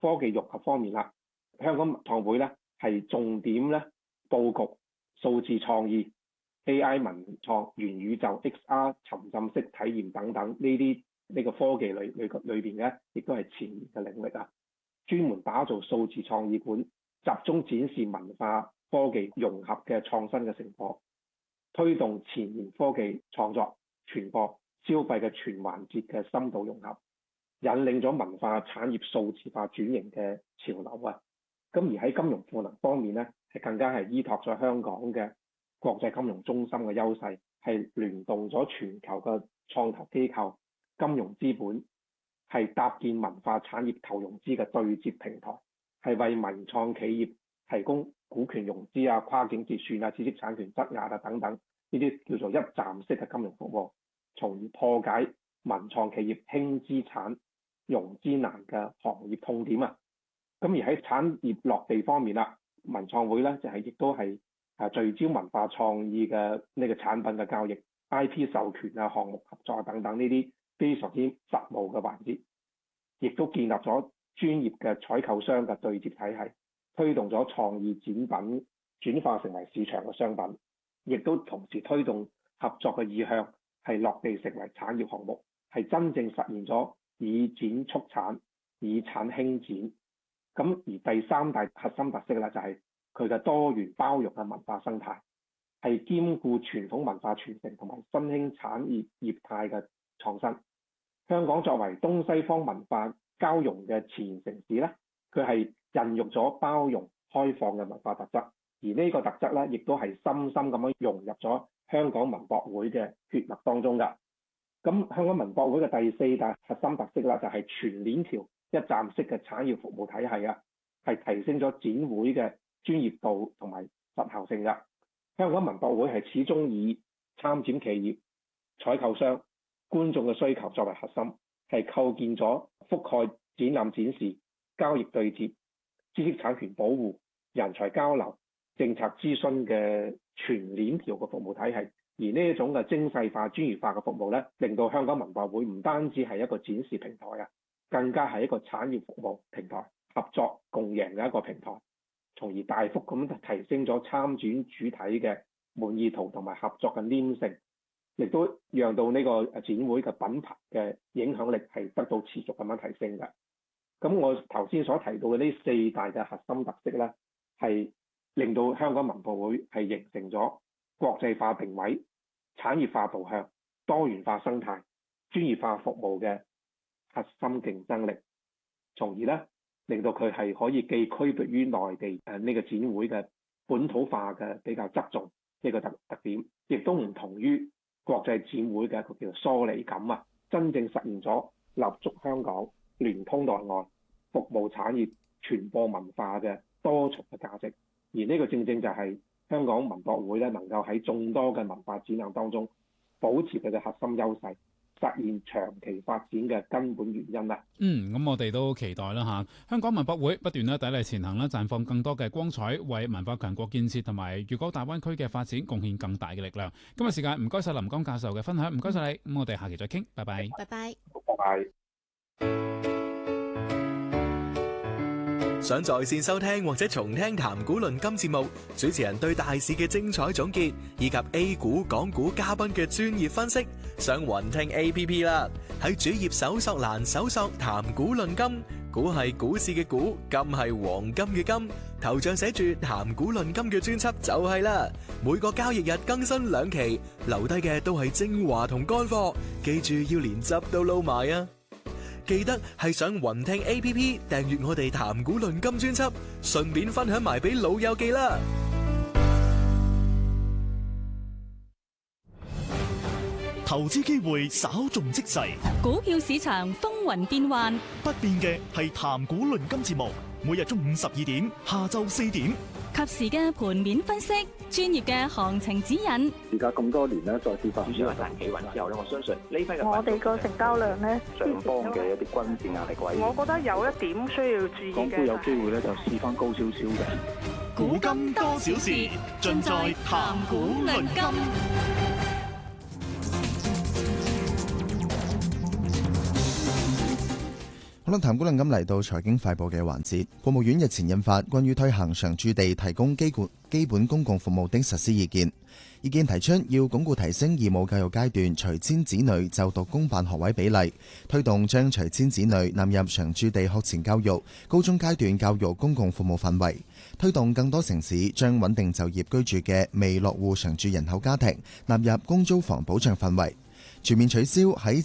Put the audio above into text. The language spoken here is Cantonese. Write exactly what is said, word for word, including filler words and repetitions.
科技融合方面啦，香港文創會咧係重點咧佈局數字創意、A I 文創、元宇宙、X R 沉浸式體驗等等呢啲呢個科技裏裏裏邊咧，亦都係前沿嘅領域啊！專門打造數字創意館，集中展示文化科技融合嘅創新嘅成果，推動前沿科技創作、傳播、消費嘅全環節嘅深度融合，引領咗文化產業數字化轉型嘅潮流啊！咁而喺金融賦能方面咧，係更加係依託咗香港嘅國際金融中心嘅優勢，係聯動咗全球嘅創投機構、金融資本，係搭建文化產業投融資嘅對接平台，係為文創企業提供股權融資啊、跨境結算啊、知識產權質押啊等等呢啲叫做一站式嘅金融服務，從而破解文創企業輕資產融資難嘅行業痛點啊！咁而喺產業落地方面啦，文創會咧就係亦都係啊聚焦文化創意嘅呢個產品嘅交易、I P 授權啊、項目合作等等呢啲非常之實務嘅環節，亦都建立咗專業嘅採購商嘅對接體系，推動咗創意展品轉化成為市場嘅商品，亦都同時推動合作嘅意向係落地成為產業項目，係真正實現咗以展促產、以產興展。咁而第三大核心特色咧，就係佢嘅多元包容嘅文化生態，係兼顧傳統文化傳承同埋新興產業業態嘅創新。香港作為東西方文化交融嘅前沿城市咧，佢係孕育咗包容開放嘅文化特質，而呢個特質咧，亦都係深深咁樣融入咗香港文博會嘅血脈當中㗎。咁香港文博會嘅第四大核心特色啦，就係全鏈條一站式嘅產業服務體系啊，係提升咗展會嘅專業度同埋實效性㗎。香港文博會係始終以參展企業、採購商、觀眾嘅需求作為核心，係構建咗覆蓋展覽展示、交易對接、知識產權保護、人才交流、政策諮詢嘅全鏈條嘅服務體系。而呢一種嘅精細化、專業化嘅服務咧，令到香港文博會唔單止係一個展示平台啊，更加係一個產業服務平台、合作共贏嘅一個平台，從而大幅咁提升咗參展主體嘅滿意度同埋合作嘅黏性，亦都讓到呢個展會嘅品牌嘅影響力係得到持續咁樣提升嘅。咁我頭先所提到嘅呢四大嘅核心特色咧，係令到香港文博會係形成咗國際化定位、產業化導向、多元化生態、專業化服務嘅核心競爭力，從而咧令到佢係可以既區別於內地誒呢個展會嘅本土化嘅比較側重呢個特特點，亦都唔同於國際展會嘅一個叫做疏離感啊，真正實現咗立足香港、聯通內外、服務產業、傳播文化嘅多重嘅價值。而呢個正正就係香港文博會咧能夠喺眾多嘅文化展覽當中保持佢嘅核心優勢，實現長期發展嘅根本原因啦。 嗯，咁我哋都期待啦嚇，香港文博會不斷咧砥礪前行啦，綻放更多嘅光彩，為文化強國建設同埋粵港大灣區嘅發展貢獻更大嘅力量。今日時間唔該晒林江教授嘅分享，唔該晒你。咁我哋下期再傾，拜拜。 拜拜。 拜拜。 想在線收聽或者重聽談股論金節目，主持人對大市嘅精彩總結，以及 A 股、港股嘉賓嘅專業分析，上雲聽 A P P 啦。喺主頁搜索欄搜索談股論金，股係股市嘅股，金係黃金嘅金，頭像寫住談股論金嘅專輯就係啦。每個交易日更新兩期，留低嘅都係精華同乾貨，記住要連汁都撈埋啊！記得係上雲聽 A P P 訂閱我哋談股論金專輯，順便分享埋俾老友記啦。 投資機會稍縱即逝， 股票市場風雲變幻， 不變嘅係談股論金節目，每日中午十二點，下晝四點， 及時嘅盤面分析，專業嘅行情指引。 而家咁多年咧，再次發展主要係大企穩之後咧，我相信呢批嘅我哋個成交量咧， 上方嘅一啲均線壓力位， 我覺得有一點需要注意嘅。 港股有機會咧，就試翻高少少嘅。 古今多少事，盡在談股論金。 好好啦，談股論咁嚟到財經快報嘅環節，國務院日前印發關於推行常駐地提供基本基本公共服務的實施意見。意見提出要鞏固提升義務教育階段隨遷子女就讀公辦學位比例，推動將隨遷子女納入常駐地學前教育、高中階段教育公共服務範圍，推動更多城市將穩定就業居住嘅未落戶常住人口家庭納入公租房保障範圍，全面取消喺